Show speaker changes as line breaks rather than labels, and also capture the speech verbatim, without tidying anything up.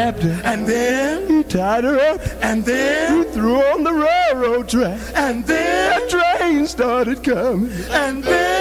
grabbed her,
and then
he tied her up,
and then
he threw her on the railroad track,
and then
the train started coming,
and then